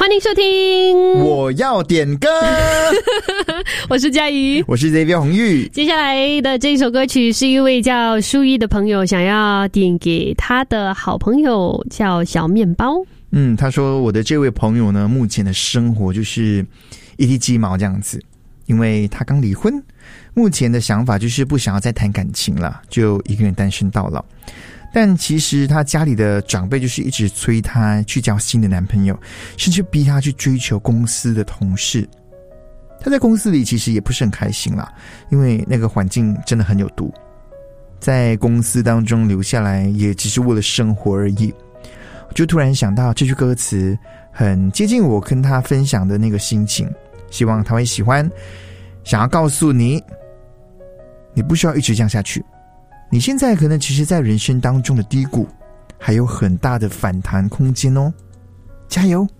欢迎收听我要点歌我是嘉怡， 我是 Xavier 红玉。 接下来的这一首歌曲是一位叫舒一的朋友想要点给他的好朋友叫小面包。 他说我的这位朋友呢，目前的生活就是一地鸡毛这样子，因为他刚离婚，目前的想法就是不想要再谈感情了，就一个人单身到老。但其实他家里的长辈就是一直催他去交新的男朋友，甚至逼他去追求公司的同事。他在公司里其实也不是很开心啦，因为那个环境真的很有毒，在公司当中留下来也只是为了生活而已。我就突然想到这句歌词很接近我跟他分享的那个心情，希望他会喜欢。想要告诉你，你不需要一直这样下去，你现在可能其实在人生当中的低谷还有很大的反弹空间哦，加油。